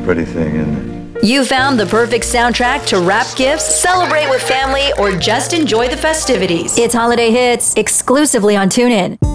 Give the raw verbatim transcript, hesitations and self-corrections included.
pretty thing, isn't it? You found the perfect soundtrack to wrap gifts, celebrate with family, or just enjoy the festivities. It's Holiday Hits, exclusively on TuneIn.